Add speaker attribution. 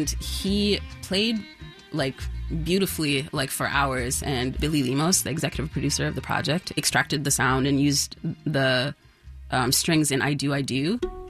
Speaker 1: and he played like beautifully, like for hours. And Billy Lemos, the executive producer of the project, extracted the sound and used the strings in I Do, I Do.